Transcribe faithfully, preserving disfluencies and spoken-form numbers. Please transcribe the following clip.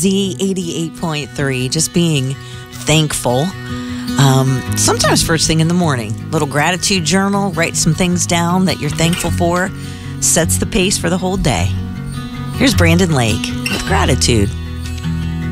Z eighty-eight point three, just being thankful. Um, sometimes first thing in the morning, little gratitude journal, write some things down that you're thankful for, sets the pace for the whole day. Here's Brandon Lake with gratitude.